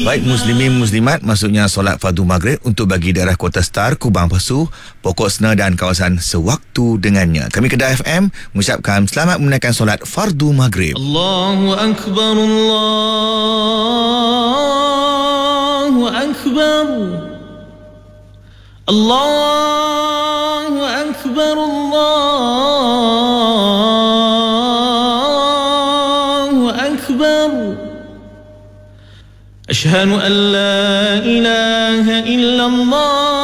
Baik muslimin muslimat, maksudnya solat fardu maghrib untuk bagi daerah Kota Star, Kubang Pasu, Pokok Sena dan kawasan sewaktu dengannya. Kami Kedah FM mengucapkan selamat menunaikan solat fardu maghrib. Allahu Akbar, Allahu Akbar, Allahu Akbar, Allahu Akbar. أشهد أن لا إله إلا الله